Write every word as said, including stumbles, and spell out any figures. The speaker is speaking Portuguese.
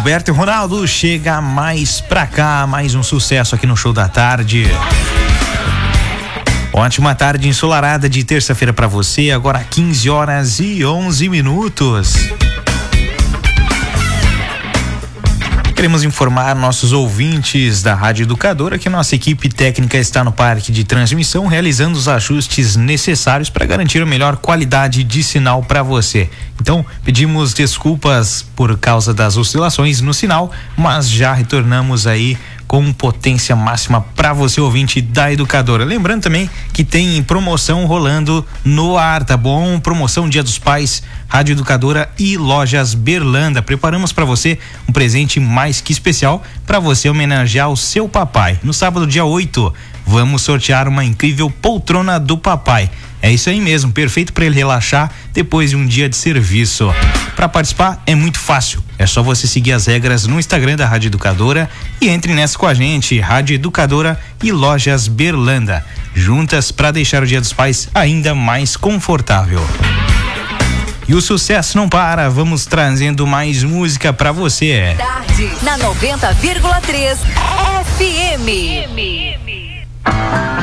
Gilberto e Ronaldo, chega mais pra cá, mais um sucesso aqui no Show da Tarde. Ótima tarde ensolarada de terça-feira pra você, agora quinze horas e onze minutos. Queremos informar nossos ouvintes da Rádio Educadora que nossa equipe técnica está no parque de transmissão realizando os ajustes necessários para garantir a melhor qualidade de sinal para você. Então, pedimos desculpas por causa das oscilações no sinal, mas já retornamos aí com potência máxima para você, ouvinte da Educadora. Lembrando também que tem promoção rolando no ar, tá bom? Promoção Dia dos Pais, Rádio Educadora e Lojas Berlanda. Preparamos para você um presente mais que especial para você homenagear o seu papai. No sábado, dia oito, vamos sortear uma incrível poltrona do papai. É isso aí mesmo, perfeito para ele relaxar depois de um dia de serviço. Para participar é muito fácil, é só você seguir as regras no Instagram da Rádio Educadora e entre nessa com a gente, Rádio Educadora e Lojas Berlanda, juntas para deixar o Dia dos Pais ainda mais confortável. E o sucesso não para, vamos trazendo mais música para você. Tarde, na noventa vírgula três F M.